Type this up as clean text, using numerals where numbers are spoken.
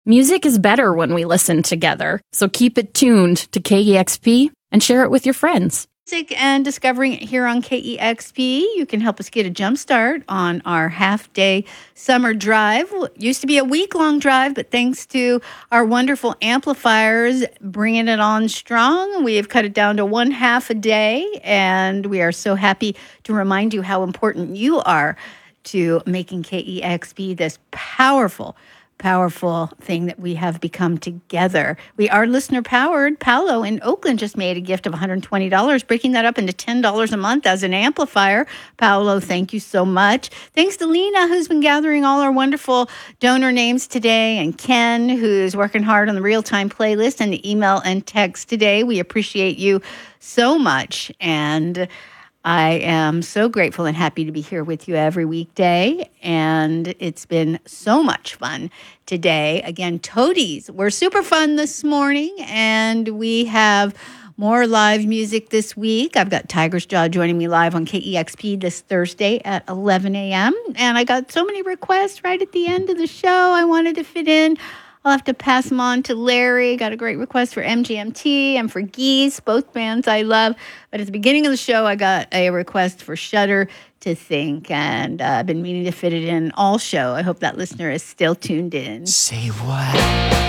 Music is better when we listen together, so keep it tuned to KEXP and share it with your friends. Music and discovering it here on KEXP. You can help us get a jump start on our half-day summer drive. It used to be a week-long drive, but thanks to our wonderful amplifiers bringing it on strong, we have cut it down to 1/2 a day, and we are so happy to remind you how important you are to making KEXP this powerful thing that we have become together. We are listener-powered. Paolo in Oakland just made a gift of $120, breaking that up into $10 a month as an amplifier. Paolo, thank you so much. Thanks to Lena, who's been gathering all our wonderful donor names today, and Ken, who's working hard on the real-time playlist and the email and text today. We appreciate you so much, and I am so grateful and happy to be here with you every weekday, and it's been so much fun today. Again, Toadies were super fun this morning, and we have more live music this week. I've got Tiger's Jaw joining me live on KEXP this Thursday at 11 a.m., and I got so many requests right at the end of the show I wanted to fit in. I'll have to pass them on to Larry. Got a great request for MGMT and for Geese, both bands I love. But at the beginning of the show, I got a request for Shudder to Think, and I've been meaning to fit it in all show. I hope that listener is still tuned in. Say what?